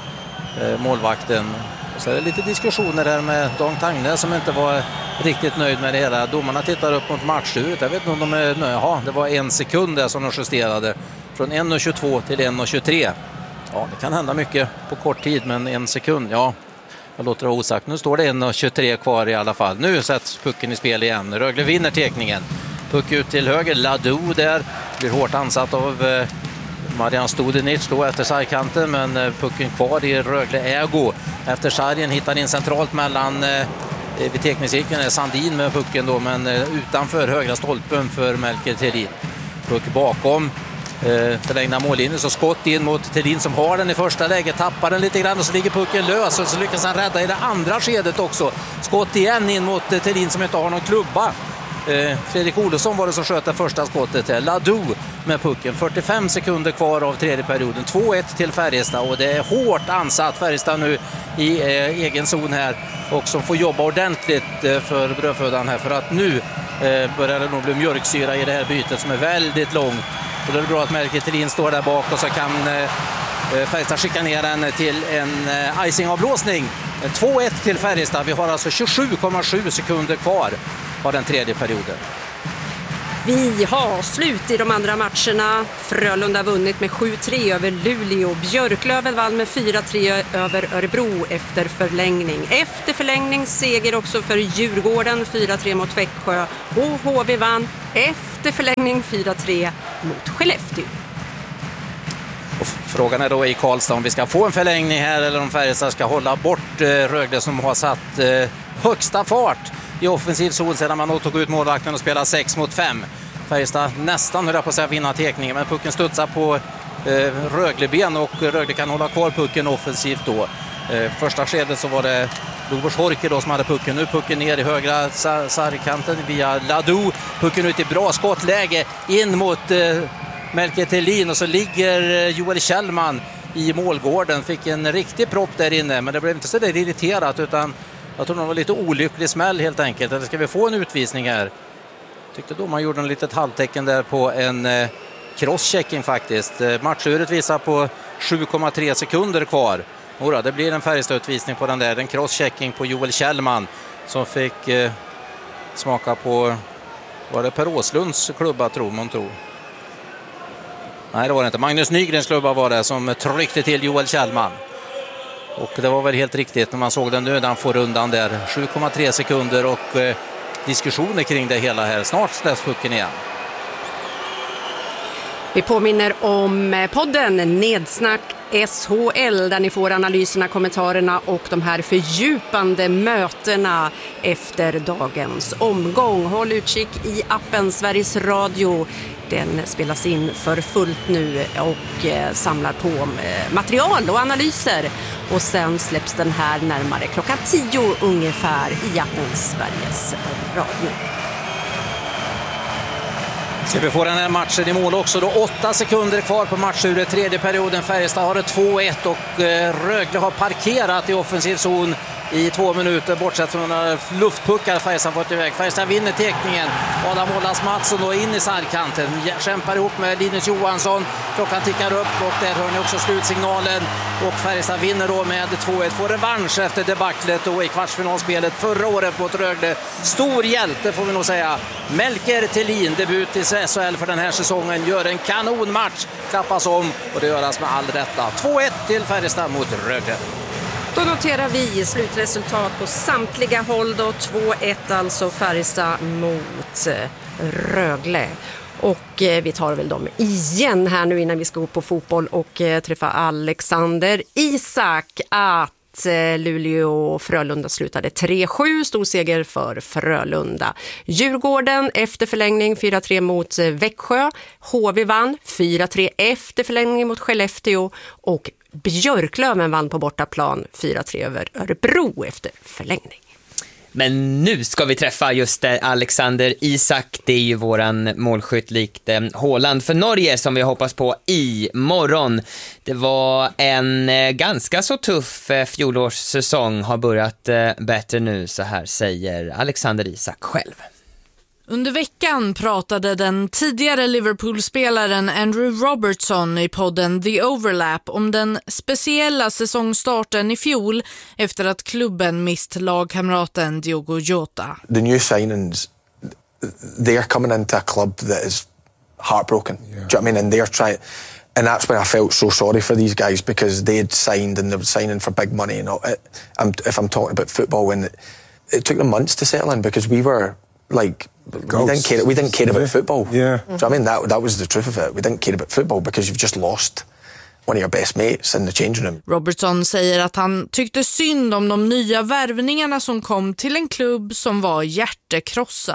målvakten. Och så är det lite diskussioner här med Don Tangnäs som inte var riktigt nöjd med det hela. Domarna tittar upp mot matchslut. Jag vet inte om de är nöjda. Ja, det var en sekund där som de justerade. Från en tjugotvå till en tjugotre. Ja, det kan hända mycket på kort tid men en sekund, ja. Jag låter det vara osagt. Nu står det en tjugotre kvar i alla fall. Nu sätts pucken i spel igen. Rögle vinner tekningen. Puck ut till höger. Ladou där. Blir hårt ansatt av eh, Marian Studenic då efter sargkanten. Men eh, pucken kvar i Rögle ägo. Efter sargen hittar in centralt mellan eh, vid tekningscirkeln är Sandin med pucken då. Men eh, utanför högra stolpen för Melker Thelin. Puck bakom. eh, förlängda mållinjen. Så skott in mot Thelin som har den i första läget, tappar den lite grann och så ligger pucken lös och så lyckas han rädda i det andra skedet också. Skott igen in mot eh, Thelin som inte har någon klubba. Eh, Fredrik Olsson var det som sköt det första skottet. Ladou med pucken. fyrtiofem sekunder kvar av tredje perioden. två ett till Färjestad och det är hårt ansatt Färjestad nu i eh, egen zon här och som får jobba ordentligt eh, för brödfödan här för att nu eh, börjar det nog bli mjölksyra i det här bytet som är väldigt långt. Och då är det bra att Melker Thelin står där bak och så kan eh, Färjestad skicka ner den till en eh, icingavblåsning. två ett till Färjestad. Vi har alltså tjugosju komma sju sekunder kvar av den tredje perioden. Vi har slut i de andra matcherna. Frölunda vunnit med sju tre över Luleå. Björklöven vann med fyra tre över Örebro efter förlängning. Efter förlängning seger också för Djurgården fyra tre mot Växjö. Och H V vann efter förlängning fyra tre mot Skellefteå. Och frågan är då i Karlstad om vi ska få en förlängning här eller om Färjestad ska hålla bort eh, Rögle som har satt eh, högsta fart i offensiv zon sedan man tog ut målvakten och spelade sex mot fem. Färjestad nästan höll jag på att säga vinna tekningen, men pucken studsar på eh, Rögleben och Rögle kan hålla kvar pucken offensivt då. Eh, första skedet så var det Lobos Horke då som hade pucken. Nu pucken ner i högra sargkanten via Ladou. Pucken ut i bra skottläge in mot eh, Melker Thelin och så ligger Joel Kjellman i målgården. Fick en riktig propp där inne, men det blev inte så där irriterat utan jag tror det var lite olycklig smäll helt enkelt. Eller ska vi få en utvisning här? Tyckte då man gjorde en litet halvtecken där på en eh, crosschecking faktiskt. Eh, matchuret visar på sju komma tre sekunder kvar. Ora, det blir en Färjestad-utvisning på den där. En crosschecking på Joel Kjellman som fick eh, smaka på, var det Per Åslunds klubba tror man tror. Nej, det var det inte. Magnus Nygrens klubba var det som tryckte till Joel Kjellman. Och det var väl helt riktigt när man såg den nu när han får undan där. sju komma tre sekunder och eh, diskussioner kring det hela här. Snart släpps pucken igen. Vi påminner om podden Nedsnack S H L där ni får analyserna, kommentarerna och de här fördjupande mötena efter dagens omgång. Håll utkik i appen Sveriges Radio. Den spelas in för fullt nu och eh, samlar på eh, material och analyser. Och sen släpps den här närmare klockan tio ungefär i appen Sveriges Radio. Ska vi få den här matchen i mål också då? Åtta sekunder kvar på matchuret. Tredje perioden. Färjestad har det två ett och eh, Rögle har parkerat i offensiv zon i två minuter. Bortsett från några luftpuckar Färjestad fått iväg. Färjestad vinner tekningen. Adam Ålas Mattsson då in i sargkanten. Kämpar ihop med Linus Johansson. Klockan tickar upp och där hör ni också slutsignalen. Och Färjestad vinner då med två ett. Får revansch efter debaclet då i kvartsfinalspelet förra året mot Rögle. Stor hjälte får vi nog säga. Melker Thelin, debut i S H L för den här säsongen, gör en kanonmatch. Klappas om och det göras med all rätta. två ett till Färjestad mot Rögle. Då noterar vi slutresultat på samtliga håll då. två ett alltså Färjestad mot Rögle. Och eh, vi tar väl dem igen här nu innan vi ska gå på fotboll och eh, träffa Alexander Isak. Att eh, Luleå och Frölunda slutade tre sju, stor seger för Frölunda. Djurgården efter förlängning fyra tre mot eh, Växjö. H V vann fyra tre efter förlängning mot Skellefteå och Björklöven vann på bortaplan fyra tre över Örebro efter förlängning. Men nu ska vi träffa just Alexander Isak. Det är ju våran målskytt likt Haaland för Norge som vi hoppas på i morgon. Det var en ganska så tuff fjolårssäsong, har börjat bättre nu, så här säger Alexander Isak själv. Under veckan pratade den tidigare Liverpool-spelaren Andrew Robertson i podden The Overlap om den speciella säsongstarten i fjol efter att klubben mist lagkamraten Diogo Jota. The new signings, they're coming into a club that is heartbroken. Yeah. Do you know what I mean? And they're trying, and that's when I felt so sorry for these guys because they had signed and they were signing for big money. And all. I'm, if I'm talking about football, and it, it took them months to settle in because we were like. We didn't care. We didn't care about football. Yeah. So I mean that that was the truth of it. We didn't care about football because you've just lost one of your best mates in the changing room. Robertson säger att han tyckte synd om de nya värvningarna som kom till en klubb som var hjärtekrossad.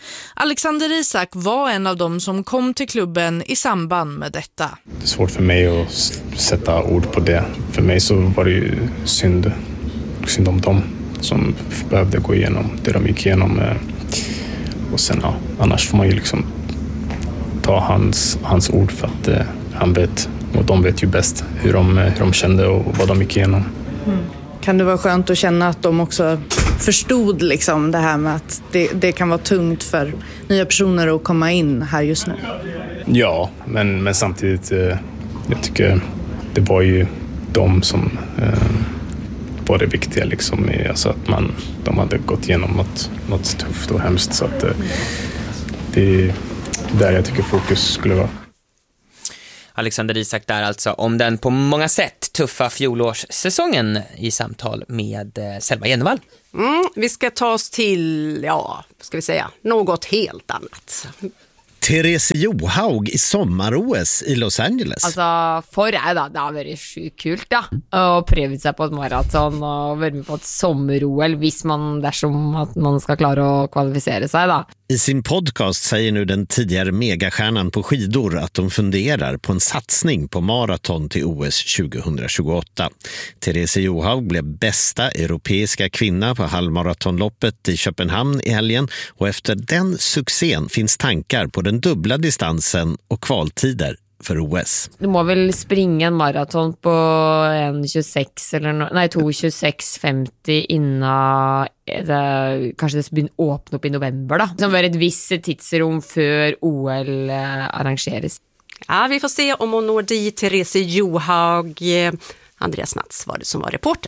Alexander Isak var en av dem som kom till klubben i samband med detta. Det är svårt för mig att sätta ord på det. För mig så var det ju synd, synd om dem som behövde gå igenom det de gick igenom. Och sen ja, annars får man ju liksom ta hans, hans ord för att eh, han vet, och de vet ju bäst hur de, hur de kände och vad de gick igenom. Mm. Kan det vara skönt att känna att de också förstod liksom det här med att det, det kan vara tungt för nya personer att komma in här just nu? Ja, men, men samtidigt eh, jag tycker det var ju de som eh, var det viktiga liksom, alltså att man, de hade gått igenom något, något tufft och hemskt, så att eh, det är där jag tycker fokus skulle vara. Alexander Isak där alltså om den på många sätt tuffa fjolårssäsongen i samtal med eh, Selma Jennevall. Mm, vi ska ta oss till, ja, ska vi säga, något helt annat. Therese Johaug i sommar-O S i Los Angeles. Altså, for jeg da, det har vært sjukt kult da, å prøve seg på et maraton og være med på et sommer-O L hvis man, dersom at man ska klara å kvalifisere sig da. I sin podcast säger nu den tidigare megastjärnan på skidor att de funderar på en satsning på maraton till O S tjugohundratjugoåtta. Therese Johaug blev bästa europeiska kvinna på halvmaratonloppet i Köpenhamn i helgen, och efter den succén finns tankar på den dubbla distansen och kvaltider för O S. Du må väl springa en maraton på en tjugosex eller no, nej två tjugosex femtio innan det kanske det börjar öppna upp i november då. Som var ett visst tidsrum för O L arrangeras. Ja, vi får se om hon når dit. Therese Johaug. Andreas Mats var det som var reporter.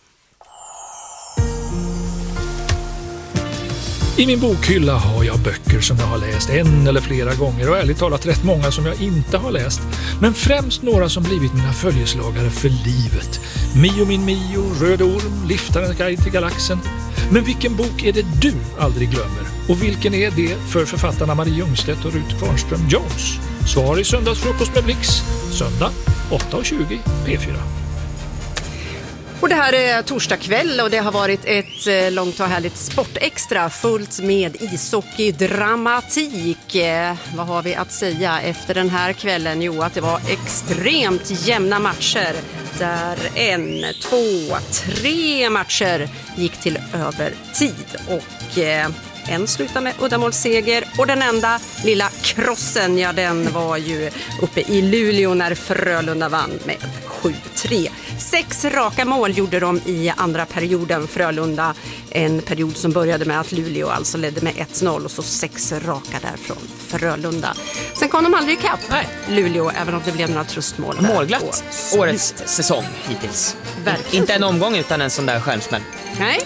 I min bokhylla har jag böcker som jag har läst en eller flera gånger, och ärligt talat rätt många som jag inte har läst. Men främst några som blivit mina följeslagare för livet. Mio min Mio, Röd orm, Liftarens guide till galaxen. Men vilken bok är det du aldrig glömmer? Och vilken är det för författarna Marie Ljungstedt och Ruth Kvarnström Jones? Svar i Söndagsfrukost med Blix. Söndag åtta och tjugo P fyra. Och det här är torsdag kväll och det har varit ett långt och härligt sportextra fullt med ishockey-dramatik. Vad har vi att säga efter den här kvällen? Jo, att det var extremt jämna matcher där en, två, tre matcher gick till övertid och en slutade med uddamålsseger, och den enda lilla krossen, ja, den var ju uppe i Luleå när Frölunda vann med sju tre. Sex raka mål gjorde de i andra perioden, Frölunda. En period som började med att Luleå alltså ledde med ett noll, och så sex raka där från Frölunda. Sen kom de aldrig ikapp, Luleå, även om det blev några tröstmål. Målglatt årets säsong hittills. Verkligen. Inte en omgång utan en sån där stjärnsmäll. Nej.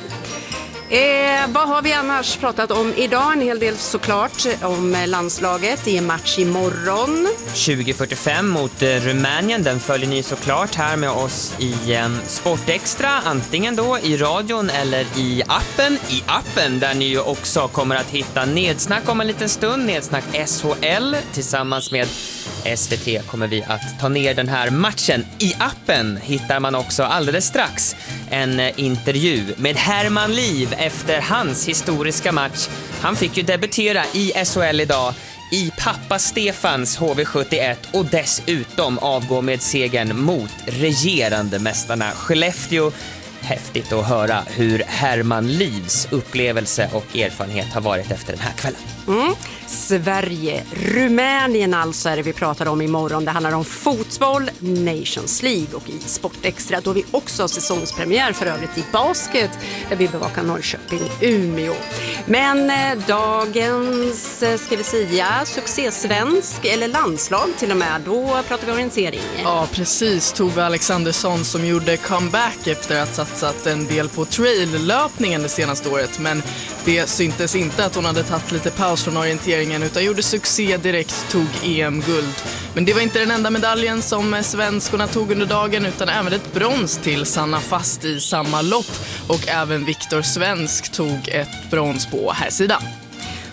Eh, vad har vi annars pratat om idag? En hel del såklart om landslaget i en match imorgon. tjugo fyrtiofem mot eh, Rumänien, den följer ni såklart här med oss i eh, Sportextra, antingen då i radion eller i appen. I appen där ni ju också kommer att hitta Nedsnack om en liten stund, Nedsnack S H L. Tillsammans med S V T kommer vi att ta ner den här matchen. I appen hittar man också alldeles strax en intervju med Herman Liv efter hans historiska match. Han fick ju debutera i S H L idag i pappa Stefans H V sjuttioett och dessutom avgå med segern mot regerande mästarna Skellefteå. Häftigt att höra hur Herman Livs upplevelse och erfarenhet har varit efter den här kvällen. Mm. Sverige, Rumänien alltså är det vi pratar om imorgon. Det handlar om fotboll, Nations League, och i Sportextra då vi också har säsongspremiär för övrigt i basket där vi bevakar Norrköping, Umeå. Men eh, dagens, eh, ska vi säga, succésvensk eller landslag till och med, då pratar vi orientering. Ja, precis. Tove Alexandersson som gjorde comeback efter att satsat en del på trail-löpningen det senaste året, men det syntes inte att hon hade tagit lite paus från orienteringen utan gjorde succé direkt, tog E M-guld. Men det var inte den enda medaljen som svenskorna tog under dagen utan även ett brons till Sanna Fast i samma lopp, och även Viktor Svensk tog ett brons på här sidan.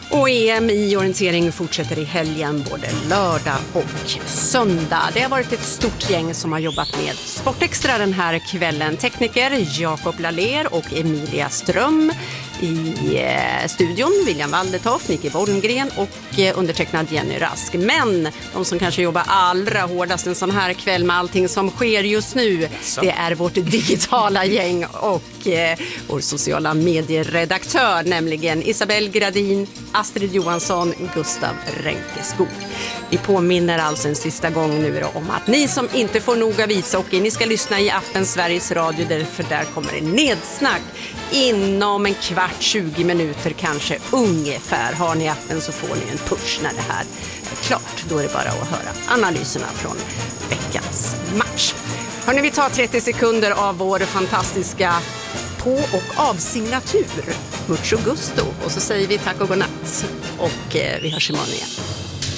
Och E M i orientering fortsätter i helgen både lördag och söndag. Det har varit ett stort gäng som har jobbat med Sportextra den här kvällen. Tekniker Jakob Laller och Emilia Ström. I eh, studion William Waldetoft, Nicke Wollgren och eh, undertecknad Jenny Rask. Men de som kanske jobbar allra hårdast en sån här kväll med allting som sker just nu, så. Det är vårt digitala gäng och eh, vår sociala medieredaktör, nämligen Isabel Gradin, Astrid Johansson, Gustav Ränkeskog. Vi påminner alltså en sista gång nu då om att ni som inte får nog av ishockey, ni ska lyssna i appen Sveriges Radio, därför där kommer det nedsnack inom en kvart, tjugo minuter kanske ungefär. Har ni appen så får ni en push när det här är klart. Då är det bara att höra analyserna från veckans match. Hörrni, vi tar trettio sekunder av vår fantastiska på- och avsignatur. Mucho gusto. Och så säger vi tack och godnatt. Och eh, vi hörs imorgon igen.